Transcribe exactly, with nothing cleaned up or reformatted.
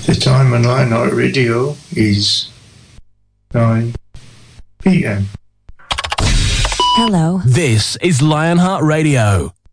The time on Lionheart Radio is nine p.m. Hello. This is Lionheart Radio.